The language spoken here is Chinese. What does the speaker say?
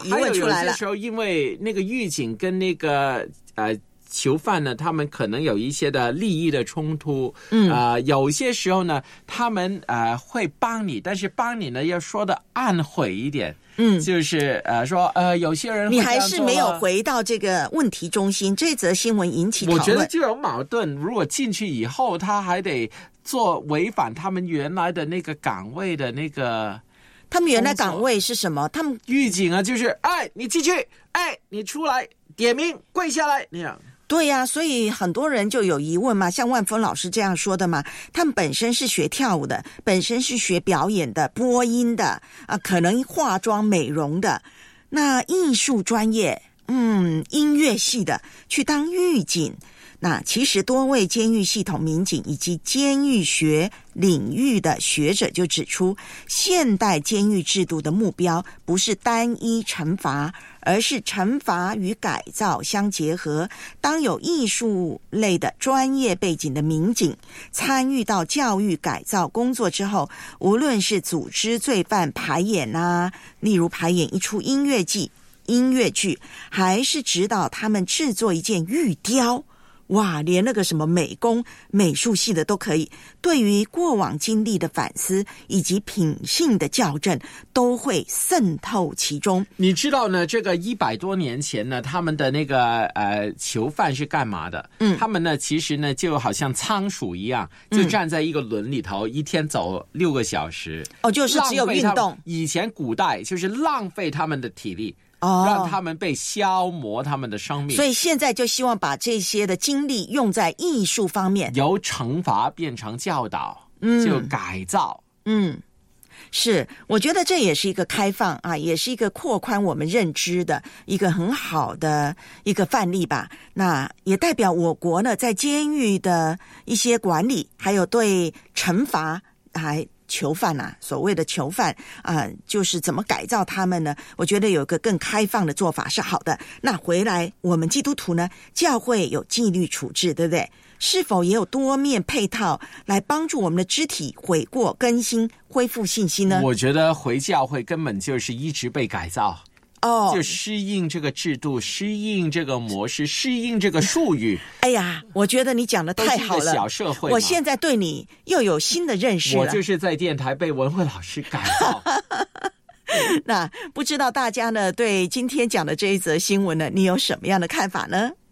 疑问出来了。 还有些时候，因为那个狱警跟那个囚犯呢，他们可能有一些的利益的冲突，有些时候呢，他们会帮你，但是帮你呢要说的暗晦一点，就是说有些人会你还是没有回到这个问题中心。这则新闻引起讨论， 我觉得就有矛盾。如果进去以后，他还得做违反他们原来的那个岗位的那个。 他们原来岗位是什么？他们狱警啊，就是你进去，你出来，点名跪下来那样。 对呀，所以很多人就有疑问嘛，像万峰老师这样说的嘛，他们本身是学跳舞的，本身是学表演的、播音的可能化妆美容的，那艺术专业音乐系的去当狱警。那其实多位监狱系统民警以及监狱学领域的学者就指出，现代监狱制度的目标不是单一惩罚，而是惩罚与改造相结合。当有艺术类的专业背景的民警参与到教育改造工作之后，无论是组织罪犯排演例如排演一出音乐剧，还是指导他们制作一件玉雕，哇，连那个什么美工、美术系的都可以，对于过往经历的反思以及品性的校正都会渗透其中。 你知道呢，这个100多年前呢，他们的那个囚犯是干嘛的？他们呢其实呢就好像仓鼠一样，就站在一个轮里头，一天走6个小时。 就是只有运动。 以前古代就是浪费他们的体力。让他们被消磨他们的生命， 所以现在就希望把这些的精力用在艺术方面， 由惩罚变成教导，就改造。 是，我觉得这也是一个开放也是一个扩宽我们认知的一个很好的一个范例吧。那也代表我国呢，在监狱的一些管理，还有对惩罚囚犯所谓的囚犯就是怎么改造他们呢？我觉得有一个更开放的做法是好的。那回来我们基督徒呢，教会有纪律处置，对不对？是否也有多面配套来帮助我们的肢体悔过、更新、恢复信心呢？ 我觉得回教会根本就是一直被改造。就适应这个制度，适应这个模式，适应这个术语。 哎呀，我觉得你讲的太好了。 都是一个小社会， 我现在对你又有新的认识了。 我就是在电台被文慧老师改造。 那不知道大家呢，对今天讲的这一则新闻呢，你有什么样的看法呢？